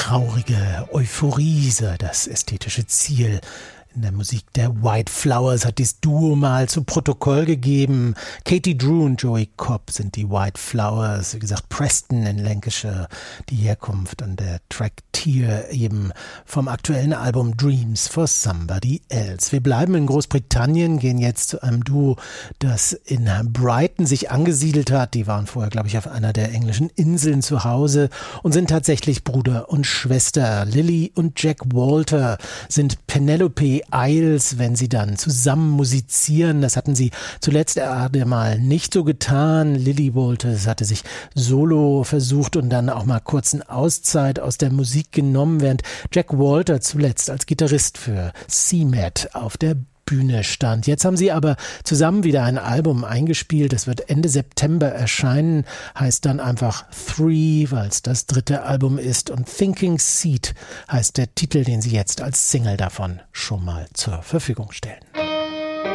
traurige Euphorie sei das ästhetische Ziel. In der Musik der White Flowers hat dieses Duo mal zu Protokoll gegeben. Katie Drew und Joey Cobb sind die White Flowers. Wie gesagt, Preston in Lancashire, die Herkunft, und der Track Tear eben vom aktuellen Album Dreams for Somebody Else. Wir bleiben in Großbritannien, gehen jetzt zu einem Duo, das in Brighton sich angesiedelt hat. Die waren vorher, glaube ich, auf einer der englischen Inseln zu Hause und sind tatsächlich Bruder und Schwester. Lily und Jack Walter sind Penelope Isles, wenn sie dann zusammen musizieren. Das hatten sie zuletzt mal nicht so getan. Lily Walters hatte sich solo versucht und dann auch mal kurz eine Auszeit aus der Musik genommen, während Jack Walter zuletzt als Gitarrist für CMAT auf der Bühne stand. Jetzt haben sie aber zusammen wieder ein Album eingespielt. Das wird Ende September erscheinen, heißt dann einfach Three, weil es das 3. Album ist, und Thinking Seed heißt der Titel, den sie jetzt als Single davon schon mal zur Verfügung stellen.